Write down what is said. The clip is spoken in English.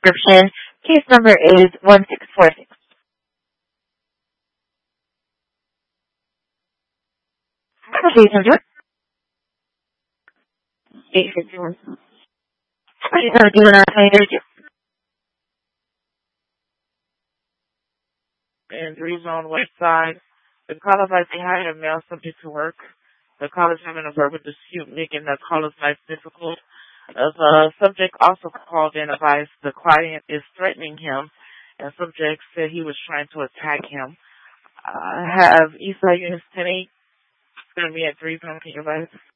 description. Case number is 1646. Application to 851. Please have a do not 2032. In 3 Zone West Side. The caller's life behind a male subject to work. The caller's having a verbal dispute, making the caller's life difficult. The subject also called in advice the client is threatening him, and subject said he was trying to attack him. I have Eastside Units 10-8 going to be at 3 Zone. Can you advise?